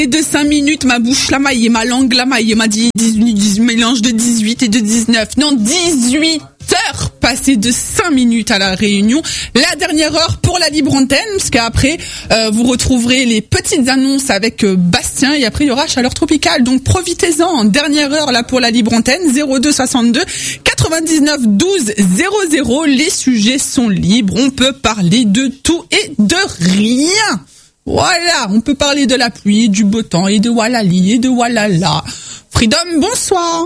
De 5 minutes, ma bouche la maille, ma langue la maille, m'a dit mélange de 18 et de 19. Non, 18 heures passées de 5 minutes à la réunion. La dernière heure pour la libre antenne, parce qu'après, vous retrouverez les petites annonces avec Bastien et après il y aura Chaleur Tropicale. Donc profitez-en, dernière heure là pour la libre antenne, 02 62 99 12 00. Les sujets sont libres, on peut parler de tout et de rien. Voilà, on peut parler de la pluie, du beau temps et de Walali et de Walala. Freedom, bonsoir.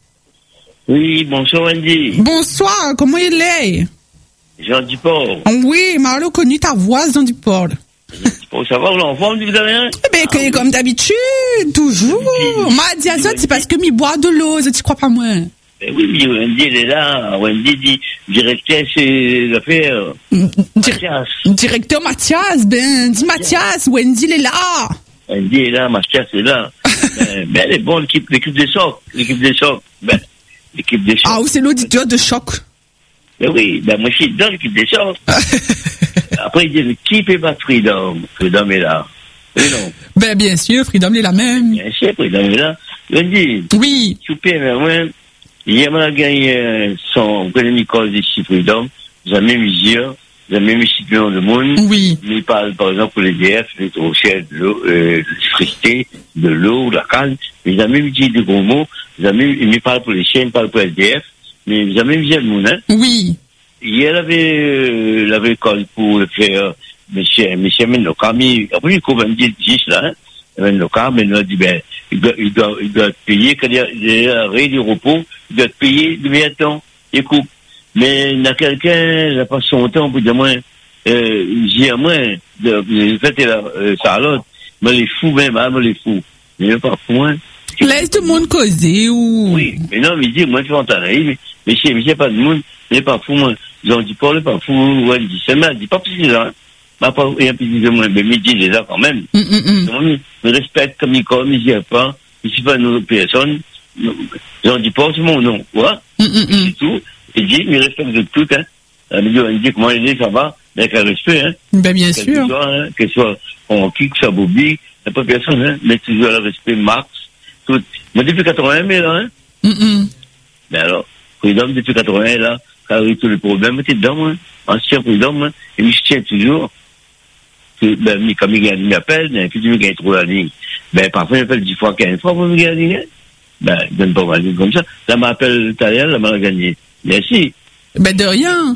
Oui, bonsoir Wendy. Bonsoir, comment il est? Jean Duport. Oui, Marlo connu ta voix, Jean Duport. Pour savoir l'enfant, vous avez rien? Eh ben, oui. Comme d'habitude, toujours. M'a dit à ça, c'est parce que m'y bois de l'eau, tu crois pas moi? Ben oui, Wendy, elle est là. Wendy dit, directeur, c'est l'affaire. Mathias. Directeur Mathias, dis Mathias, Wendy, elle est là. Wendy est là, Mathias est là. Ben, elle est bonne, l'équipe des chocs. L'équipe des chocs. Ah, ou c'est l'auditeur de choc. Ben oui, moi, je suis dans l'équipe des chocs. Après, il dit, l'équipe est pas Freedom. Freedom est là. Oui, non. Ben, bien sûr, Freedom est la même. Bien sûr, Freedom est là. Wendy. Oui. Super, mais ouais. Hier, on a gagné son Nicole d'ici Freedom. Vous avez même mesure, vous avez même millions de monde. Oui. Il parle, par exemple, pour les DF, les rochers, de l'eau, l'électricité, de l'eau, la canne. Ils ont même dit de gros mots. Il parle pour les chiens, il parle pour les DF. Mais vous avez même dit le monde, hein. Oui. Hier, il avait école pour faire, monsieur Menoka, mais après, il commence à dire, là, hein. Menoka, mais il a dit, ben, il doit payer, quand il y a un arrêt du repos, il doit payer de meilleur temps, il coupe. Mais il y a quelqu'un, il n'a pas son temps, pour dire, moi, j'ai moins, de fait, Charlotte, mais les fous même, mais les fous. Mais pas fou, hein. Laisse tout le monde causer, ou? Oui, mais non, mais il dit, moi, je vais entendre, mais c'est pas de monde, mais pas fou, moi. Ils ont dit, Paul, pas fou, ouais, il dit, c'est mal, il dit, pas plus de ça, hein. Pas, il y a plus de moins, mais il dit déjà quand même. Je respecte comme il comme, il dit pas, il suit pas une autre personne. Ils ont dit pas, c'est mon nom, quoi. C'est tout. Il dit, mais respecte de tout, hein. Il dit, comment il est, ça va, mais avec un respect, hein. Ben, bien sûr. Que ce soit en kick, soit Bobby, il n'y a pas personne, hein. Mais toujours le respect, Max, tout. Mais depuis 80, mais là, hein. Mais alors, Freedom, depuis 80, là, quand il y a eu tous les problèmes, t'es dedans, hein. Ancien Freedom, hein. Et il se tient toujours. Ben, comme il gagne, il m'appelle, mais puis il gagne trop la ligne. Ben, parfois, il m'appelle 10 fois, 15 fois pour me gagner. Ben, il donne pas ma ligne comme ça. Là, m'appelle tout à l'heure, là, m'a gagné. Merci. Ben, de rien.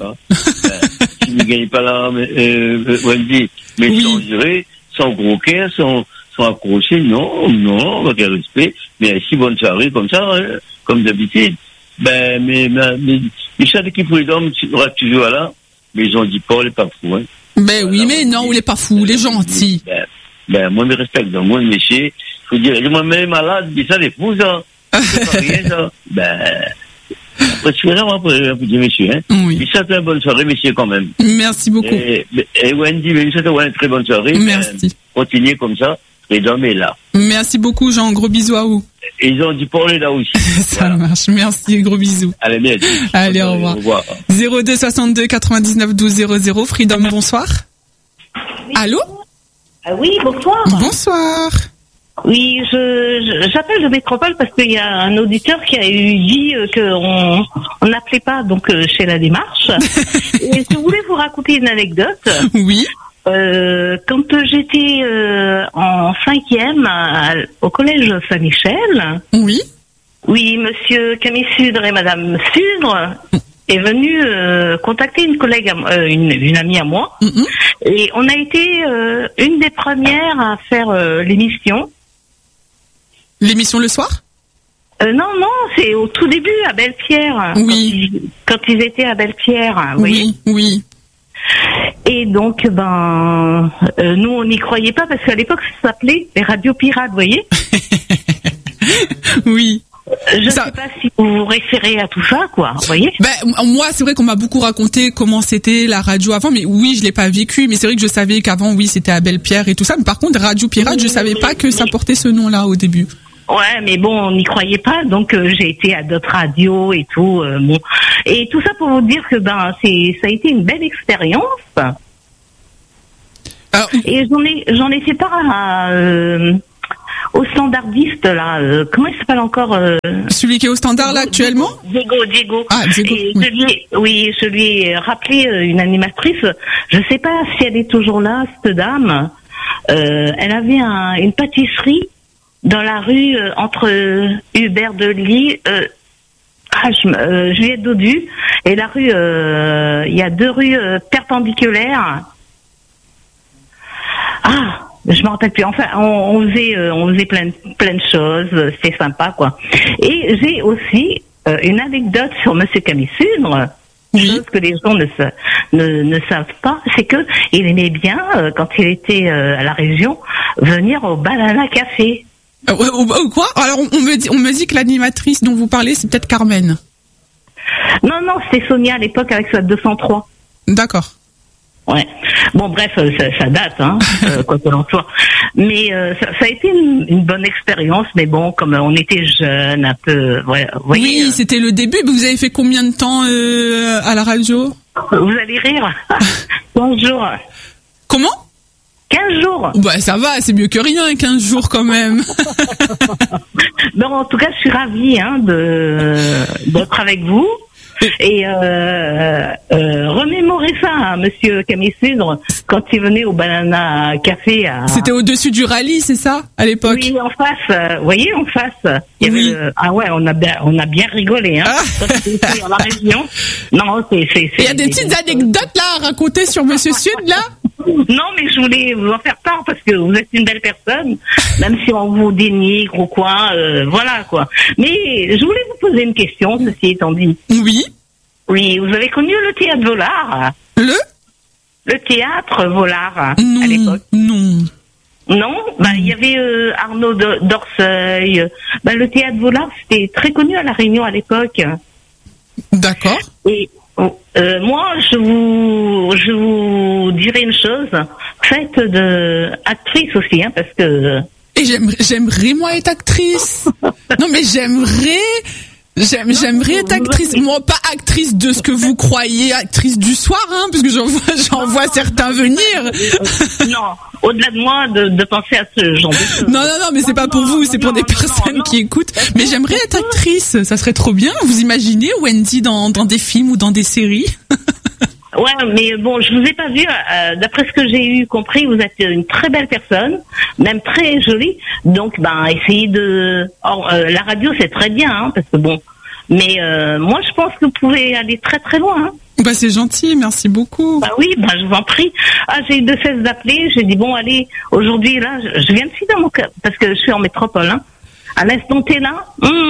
Si ne gagne pas là, Wendy, mais oui. Sans durer, sans gros cœur, sans accrocher, non, avec respect. Mais si bonne soirée, comme ça, hein, comme d'habitude. Ben, mais chaque équipe Freedom sera toujours là, mais ils ont dit Paul est pas fou, hein. Ben oui, mais non, il est pas fou, il est gentil. Ben, moi, je respecte dans moi, monsieur. Faut dire, moi-même malade, mais ça, les fous, ça. C'est pas rien, ça. Ben, après, tu verras, après, dire, monsieur, hein. Oui. Mais ça, c'est une bonne soirée, monsieur, quand même. Merci beaucoup. Et Wendy, mais ça, c'est une très bonne soirée. Merci. Continuez comme ça. Et l'homme est là. Merci beaucoup, Jean. Gros bisous à vous. Et ils ont dit Paul est là aussi. Ça marche. Merci. Gros bisous. Allez, merci. Allez, au revoir. 02 62 99 12 00. Freedom, bonsoir. Oui. Allô? Ah oui, bonsoir. Bonsoir. Oui, j'appelle de Métropole parce qu'il y a un auditeur qui a dit qu'on n'appelait pas donc chez la démarche. Et je voulais vous raconter une anecdote. Oui. Quand j'étais en 5e au collège Saint-Michel. Oui. Oui, monsieur Camille Sudre et madame Sudre est venu contacter une collègue, une amie à moi. Et on a été une des premières à faire l'émission. L'émission le soir? Non, c'est au tout début à Belle-Pierre. Oui. Quand ils étaient à Belle-Pierre. Oui, oui. Et donc, nous, on n'y croyait pas parce qu'à l'époque, ça s'appelait les radios pirates, vous voyez. Oui. Je sais pas si vous vous référez à tout ça, quoi, vous voyez. Ben, moi, c'est vrai qu'on m'a beaucoup raconté comment c'était la radio avant, mais oui, je l'ai pas vécu, mais c'est vrai que je savais qu'avant, oui, c'était à Belle-Pierre et tout ça, mais par contre, Radio Pirate, je savais pas que ça portait ce nom-là au début. Ouais, mais bon, on n'y croyait pas, donc j'ai été à d'autres radios et tout, bon. Et tout ça pour vous dire que ça a été une belle expérience. Et j'en ai fait part au standardiste là. Comment il s'appelle encore Celui qui est au standard là actuellement? Diego. Ah, Diego. Et je lui ai rappelé une animatrice. Je sais pas si elle est toujours là, cette dame. Elle avait une pâtisserie dans la rue entre Hubert de Lis, Juliette Dodu et la rue. Il y a 2 rues perpendiculaires. Ah, je me rappelle plus. Enfin, on faisait plein de choses. C'était sympa, quoi. Et j'ai aussi une anecdote sur Monsieur Camille Sudre. Chose que les gens ne savent pas, c'est que il aimait bien, quand il était à la région, venir au Banana Café. Quoi? Alors on me dit que l'animatrice dont vous parlez, c'est peut-être Carmen. Non, c'était Sonia à l'époque avec sa 203. D'accord. Ouais. Bon, bref, ça date, hein, quoi que l'on soit. Mais ça a été une bonne expérience, mais bon, comme on était jeunes, un peu, ouais, voyez. Oui, c'était le début. Vous avez fait combien de temps à la radio? Vous allez rire. 15 jours. Comment? 15 jours. Bah ça va, c'est mieux que rien, 15 jours quand même. Non, en tout cas, je suis ravie d'être avec vous. Et remémorez ça, hein, Monsieur Camille Sudre, quand il venait au Banana Café. C'était au-dessus du rallye, c'est ça, à l'époque? Oui, en face. Vous voyez, en face. Il y avait ah ouais, on a bien rigolé, hein. Quand il était dans la région. Non, c'est. Il y a des petites anecdotes là à raconter sur Monsieur Sud là. Non, mais je voulais vous en faire part parce que vous êtes une belle personne, même si on vous dénigre ou quoi, voilà quoi. Mais je voulais vous poser une question, ceci étant dit. Oui. Oui, vous avez connu le théâtre Volard? Le théâtre Volard à l'époque? Non. Non? Il y avait Arnaud d'Orseuil. Le théâtre Volard, c'était très connu à La Réunion à l'époque. D'accord. Et moi, je vous dirais une chose. Faites de actrice aussi, hein, parce que. Et j'aimerais moi être actrice. Non, mais j'aimerais être actrice. Moi, pas actrice de ce que vous croyez, actrice du soir, hein, parce que j'en vois certains venir. Non, au-delà de moi, de penser à ce genre de choses. Non, mais c'est pas pour vous, c'est pour des personnes qui écoutent. Mais j'aimerais être actrice, ça serait trop bien. Vous imaginez Wendy dans des films ou dans des séries? Ouais, mais bon, je vous ai pas vu. D'après ce que j'ai eu compris, vous êtes une très belle personne, même très jolie. Donc, essayez de. La radio, c'est très bien, hein, parce que bon. Mais moi, je pense que vous pouvez aller très très loin. Hein. C'est gentil, merci beaucoup. Oui, je vous en prie. J'ai eu de cesse d'appeler. J'ai dit bon, allez, aujourd'hui là, je viens de finir mon cas parce que je suis en métropole. Hein. À l'instant T là,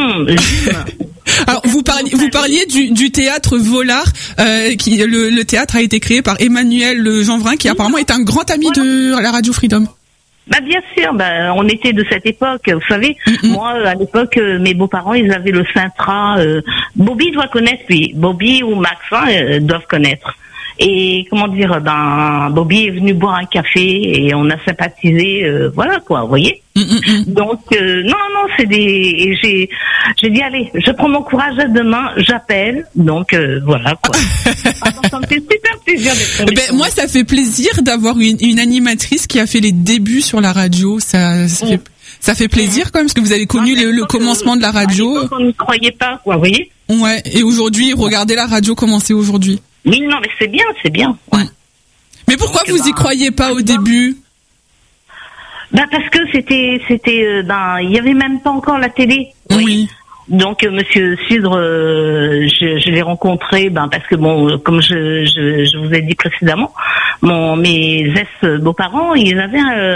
Alors vous parliez du théâtre Volard, le théâtre a été créé par Emmanuel Jeanvrin, qui apparemment est un grand ami de la Radio Freedom. Bien sûr, on était de cette époque, vous savez. Moi, à l'époque, mes beaux-parents, ils avaient le Sintra. Bobby doit connaître, lui. Bobby ou Max doivent connaître. Et comment dire, Bobby est venu boire un café et on a sympathisé, voilà quoi, vous voyez. Donc non, c'est des. J'ai dit allez, je prends mon courage à deux mains, j'appelle. Donc voilà quoi. Ça me fait super plaisir d'être. Moi, ça fait plaisir d'avoir une animatrice qui a fait les débuts sur la radio. Ça fait plaisir quand même parce que vous avez connu le commencement de la radio. On n'y croyait pas, quoi, vous voyez. Ouais. Et aujourd'hui, regardez la radio commencer aujourd'hui. Oui, non, mais c'est bien. Ouais. Mais pourquoi vous y croyez pas au début? Parce que c'était, il y avait même pas encore la télé. Oui. Donc, Monsieur Sudre, je l'ai rencontré, parce que bon, comme je vous ai dit précédemment, mes ex-beaux-parents, ils avaient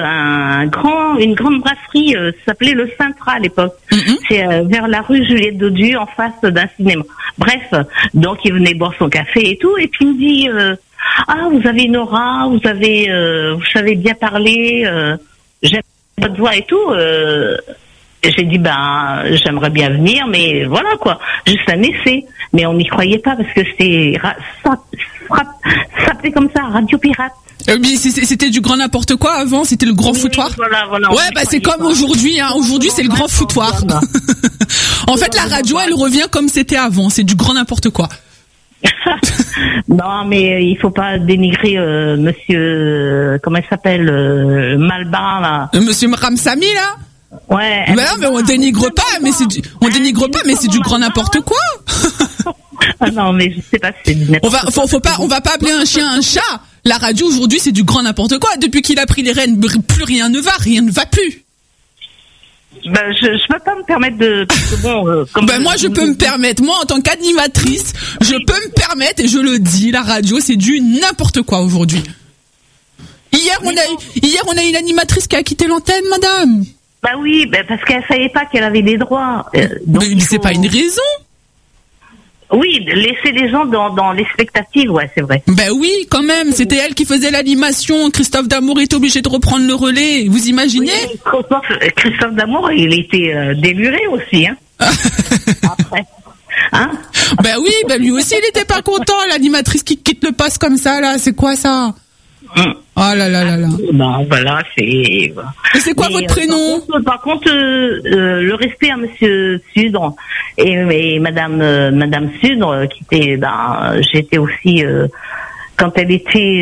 une grande brasserie, ça s'appelait le Sintra à l'époque. C'est vers la rue Juliette Dodu, en face d'un cinéma. Bref, donc il venait boire son café et tout, et puis il me dit, vous avez une aura, vous savez bien parler, j'aime votre voix et tout. J'ai dit j'aimerais bien venir, mais voilà quoi, juste un essai. Mais on n'y croyait pas parce que c'était ça s'appelait comme ça, Radio Pirate. C'était du grand n'importe quoi avant, c'était le grand foutoir. Voilà. Ouais, c'est comme aujourd'hui, hein. Aujourd'hui, c'est le grand foutoir. En fait, la radio, elle revient comme c'était avant, c'est du grand n'importe quoi. Non, mais il faut pas dénigrer monsieur, comment il s'appelle, Malbar là. Monsieur Ramsamy là. Ouais. Mais non, mais on dénigre pas, mais c'est du grand n'importe quoi. Ah non, mais je sais pas si c'est du n'importe quoi. On va pas appeler un chien un chat. La radio aujourd'hui, c'est du grand n'importe quoi. Depuis qu'il a pris les rênes, plus rien ne va plus. Ben, je peux pas me permettre de, parce que bon, moi, je peux me permettre. Moi, en tant qu'animatrice, je peux me permettre, et je le dis, la radio, c'est du n'importe quoi aujourd'hui. Hier, on a une animatrice qui a quitté l'antenne, madame. Bah oui, parce qu'elle savait pas qu'elle avait des droits. Mais c'est pas une raison. Oui, laisser les gens dans l'expectative, ouais, c'est vrai. Ben oui, quand même, c'était elle qui faisait l'animation. Christophe D'Amour est obligé de reprendre le relais. Vous imaginez? Oui, Christophe D'Amour, il était déluré aussi, hein. Après. Hein? Ben oui, lui aussi, il était pas content. L'animatrice qui quitte le poste comme ça, là, c'est quoi ça? Oh là là là là. Non, voilà, c'est. Et c'est quoi votre prénom? Par contre, le respect à Monsieur Sudre et Madame Sudre, qui était, j'étais aussi quand elle était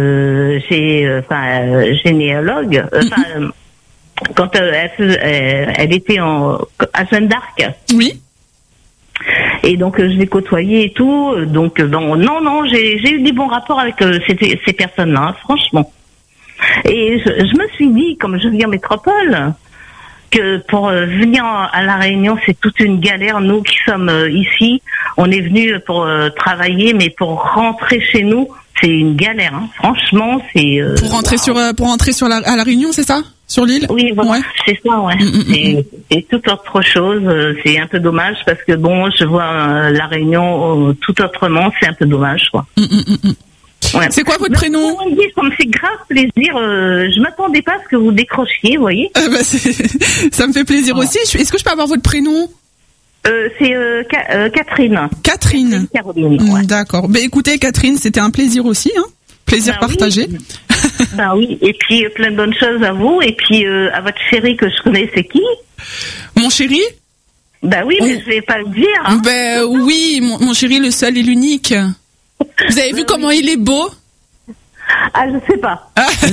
généalogue. Quand elle était à Jeanne d'Arc. Oui. Et donc je l'ai côtoyée et tout, donc non, j'ai eu des bons rapports avec ces personnes-là, franchement. Et je me suis dit, comme je vis en métropole, que pour venir à La Réunion, c'est toute une galère. Nous qui sommes ici, on est venus pour travailler, mais pour rentrer chez nous, c'est une galère. Hein. Franchement, c'est pour rentrer à La Réunion, c'est ça? Sur l'île? Oui, voilà, ouais. C'est ça, ouais. C'est tout autre chose. C'est un peu dommage parce que bon, je vois La Réunion tout autrement. C'est un peu dommage, quoi. Ouais. C'est quoi votre prénom? Ça me fait grave plaisir. Je m'attendais pas à ce que vous décrochiez, vous voyez. Ça me fait plaisir aussi. Est-ce que je peux avoir votre prénom? C'est Catherine. Catherine. Caroline. Ouais. D'accord. Écoutez, Catherine, c'était un plaisir aussi, hein. Plaisir partagé. Oui. Oui, et puis plein de bonnes choses à vous, et puis à votre chéri que je connais, c'est qui? Mon chéri? Oui, mais je vais pas le dire. Hein. Oui, mon chéri, le seul et l'unique. Vous avez vu comment il est beau? Ah, je sais pas.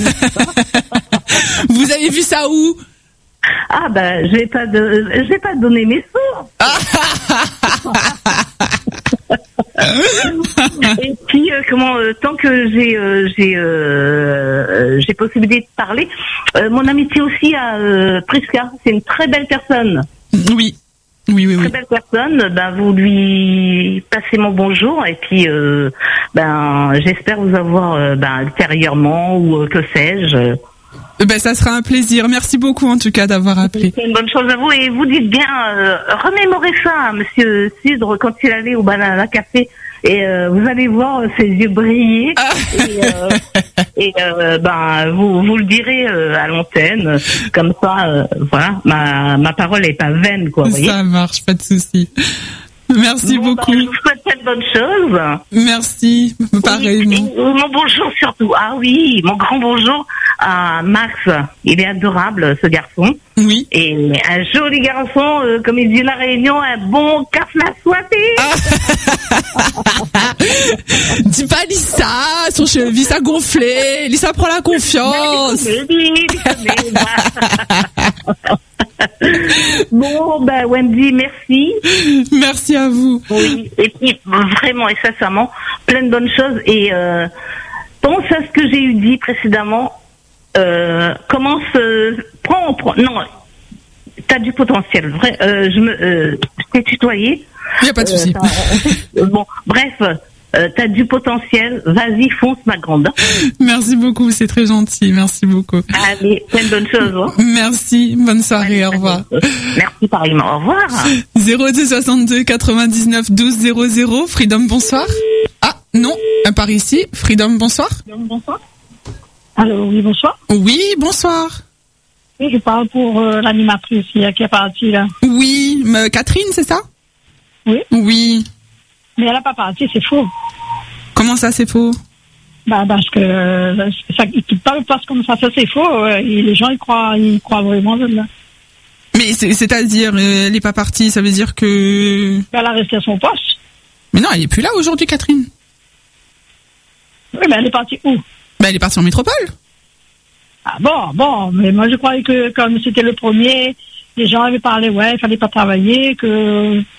Vous avez vu ça où? Ah, je vais pas donner mes sous. Et puis tant que j'ai possibilité de parler, mon amitié aussi à Prisca, c'est une très belle personne. Oui. Très belle personne. Vous lui passez mon bonjour et puis j'espère vous avoir ultérieurement ou que sais-je. Ça sera un plaisir. Merci beaucoup en tout cas d'avoir appelé. C'est une bonne chose à vous et vous dites bien, remémorez ça à Monsieur Sudre quand il allait au Banana Café et vous allez voir ses yeux briller vous le direz à l'antenne comme ça. Voilà, ma parole est pas vaine, quoi. Vous voyez. Ça marche, pas de souci. Merci beaucoup. Je vous souhaite plein de bonnes choses. Merci, pareillement. Mon bonjour surtout. Ah oui, mon grand bonjour à Max. Il est adorable, ce garçon. Oui. Et un joli garçon, comme il dit La Réunion, un bon cafla soité. Dis pas Lisa, son cheville a gonflé. Lisa prend la confiance. Bon, Wendy, merci. Merci à vous. Oui, et puis vraiment et sincèrement, plein de bonnes choses. Et pense à ce que j'ai eu dit précédemment. Non, t'as du potentiel. Vrai, je t'ai tutoyé. Il n'y a pas de souci. Bon, bref. T'as du potentiel, vas-y, fonce ma grande. Merci beaucoup, c'est très gentil, merci beaucoup. Allez, plein de bonnes choses. Hein. Merci, bonne soirée, au revoir. Merci pareillement, au revoir. 02 62 99 12 00, Freedom, bonsoir. Ah, non, par ici, Freedom, bonsoir. Bonsoir. Allô, oui, bonsoir. Oui, bonsoir. Oui, je parle pour l'animatrice qui est partie là. Oui, Catherine, c'est ça? Oui. Oui. Mais elle n'a pas parti, c'est faux. Comment ça, c'est faux? Parce que tu parles pas comme ça c'est faux. Et les gens, ils croient vraiment là. Mais c'est-à-dire, elle n'est pas partie, ça veut dire que... Elle a resté à son poste. Mais non, elle n'est plus là aujourd'hui, Catherine. Oui, mais elle est partie où? Elle est partie en métropole. Ah bon, mais moi je croyais que comme c'était le premier, les gens avaient parlé, ouais, il fallait pas travailler, que